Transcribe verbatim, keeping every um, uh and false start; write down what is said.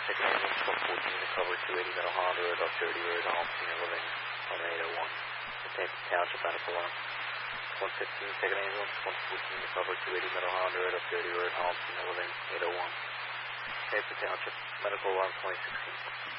second ambulance, one fourteen to cover two eighty Middle Honda Road, up thirty Road, Austin, living on eight oh one. The Tampa Township medical line. one fifteen, second ambulance, one fourteen to cover two eighty Middle Honda Road, up thirty Road, Austin, living eight oh one. Tampa Township medical line twenty sixteen.